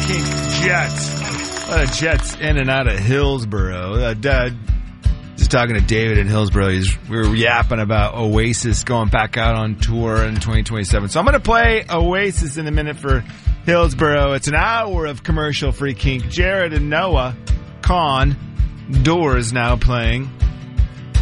Kink Jets. A lot of Jets in and out of Hillsboro. Just talking to David in Hillsboro. We were yapping about Oasis going back out on tour in 2027. So I'm going to play Oasis in a minute for Hillsboro. It's an hour of commercial-free kink. Jared and Noah, Con, Doors now playing.